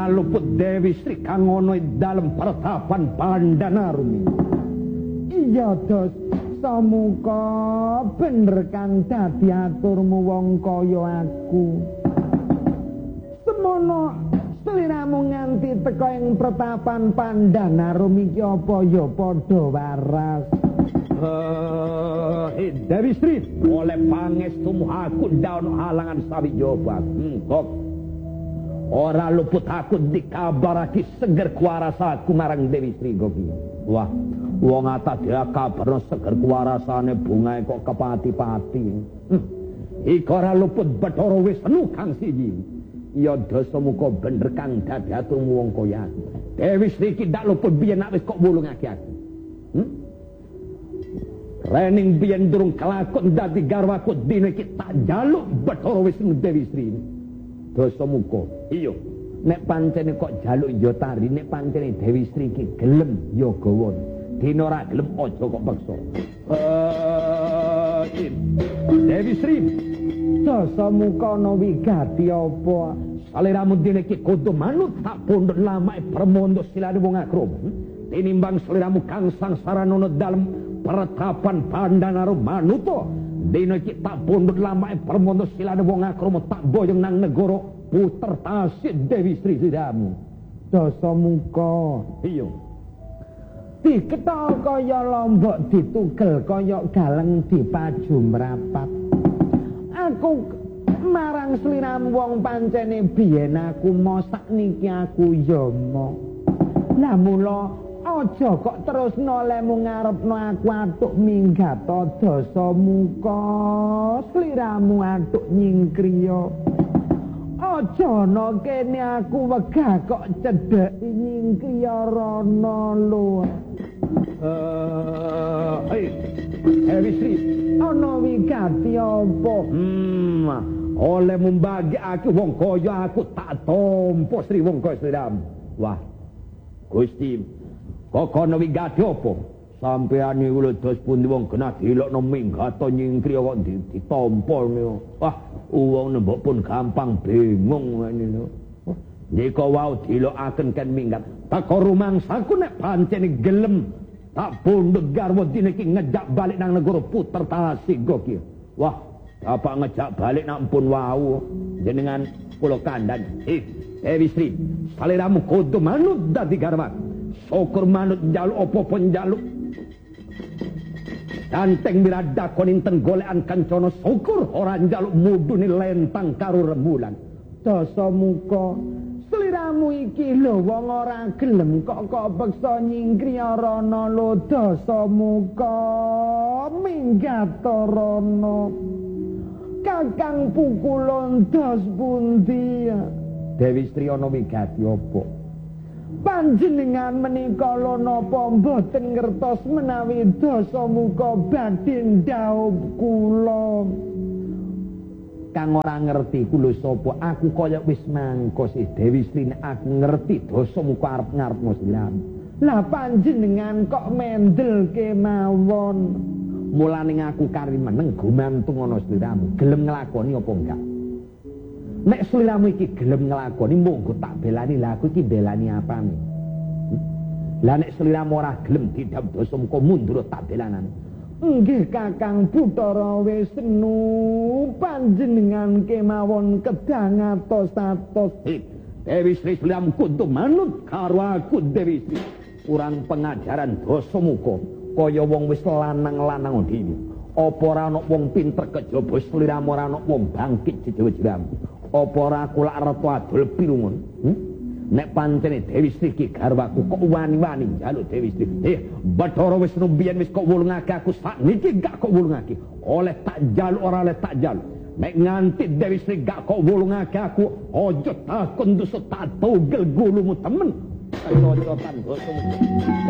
ora luput Dewi Sri kang ana dalem pertapan Pandanarumi. Iya dos, samuka bener kang dadi aturmu wong kaya aku. Semono sliramu nganti teka ing pertapan Pandanarumi iki apa ya padha waras. Dewi Sri, oleh pangestumu aku daun halangan sawi jawab. Kok ora luput aku dikabaraki seger kuarasaku marang Dewi Sri Goki. Wah, wong ata dia kabarno seger kuarasane bungae kok kepati-pati. Iku ora luput Bathara Wisnu kang siji. Ya dosamu kok bener kang dadi aturmu wong kaya. Dewi Sri ki ndak luput biyen nek wis kok wulungake aku. Rening biyen durung kelakon dadi garwaku dina iki tak jaluk Bathara Wisnu Dewi Sri. Dosamu kok. Iya. Nek pancene kok jaluk ya tari, nek pancene Dewi Sri ki gelem ya gawa. Dina ora gelem aja kok paksa. Dewi Sri, Dosamu kono wigati apa? saliramu dina iki kudu manut tak pundhut lamae permondo silane wong akrom. Tinimbang saliramu kang sangsara nono dalem pertapan Pandanarum manuto. Dina iki tak pundhut lamae permondo silane wong akrom tak boyong nang negara puter tasih Dewi Sri siramu. Dasamuka. Iya. Dikethok kaya lombok ditugel kaya galeng dipaju mrapat. Aku marang sliramu wong pancene biyen aku mosak niki aku ya mo. Lah mula aja kok terus nolemu ngarepno aku atuk minggat Dasamuka. Sliramu atuk nyingkriya. Aja ana kene aku wegah kok cedheki nyingkriya rono lho. Dewi Sri, ana wigati apa? Oleh membagi aku wong kaya aku tak tampa Sri wong kaya Sriram. Wah. Gusti, kok ana wigati apa? Sampeyan iki lho dos pundi wong genah dilokno minggata nyingkriya kok ditampa niku. Wah, wong nembok pun gampang bingung ngene lho. Nika wau dilokaken kan minggat. Teko rumangsaku nek pancen gelem tak pundhut garwa dina iki ngejak balik nang negara puter tasih ki. Wah, apa ngejak balik nak pun wau jenengan kula kandhan. Dewi Sri, saliramu kudu manut dadi garwa. Syukur manut njaluk apa-apa njaluk. Danteng miradakon inten golekan kancana syukur ora njaluk mudune lentang karo rembulan. Dasamuka, sliramu iki lho wong ora gelem kok peksa nyingkriya rono lho Dasamuka. Minggata rono. Kakang pukulon dos pundi? Dewi Sri ana wigati apa? Panjenengan menika lho napa mboten ngertos menawi Dasamuka badhe ndhaup kula. Kang ora ngerti kula sapa, aku kaya wis mangko sih Dewi Sri nek aku ngerti Dasamuka arep ngarepmu silam. Lah panjenengan kok mendel kemawon. Mulane aku kari meneng gumantung ana sliramu, gelem nglakoni apa enggak? Nek sliramu iki gelem nglakoni monggo tak belani, lah aku iki belani apane? Lah nek sliramu ora gelem didhap Dasamuka mundur tak belanan. Nggih Kakang Bathara Wisnu, panjenengan kemawon kedang atos-atos. Dewi Sri sliramu kudu manut karo aku Dewi Sri. Kurang pengajaran Dasamuka kaya wong wis lanang-lanang dhewe. Apa ora ana wong pinter kejaba sliramu, ora ana wong bangkit jejewe-jewemu. Apa ora aku lak retu adol pirungun? Nek pancene Dewi Sri ki garwaku kok wani-wani njaluk Dewi Sri. Bathara Wisnu biyen wis kok wulungake aku sakniki gak kok wulungake. Oleh tak jaluk ora oleh tak jaluk. Nek nganti Dewi Sri gak kok wulungake aku, aja takon dosa tak tugel gulumu temen. Kaya